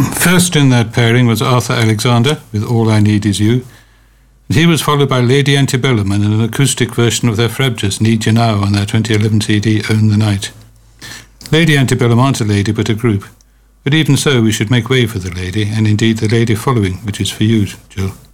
First in that pairing was Arthur Alexander with All I Need Is You, and he was followed by Lady Antebellum and an acoustic version of their Frabjous Need You Now on their 2011 CD Own the Night. Lady Antebellum aren't a lady but a group, but even so we should make way for the lady, and indeed the lady following, which is for you, Jill.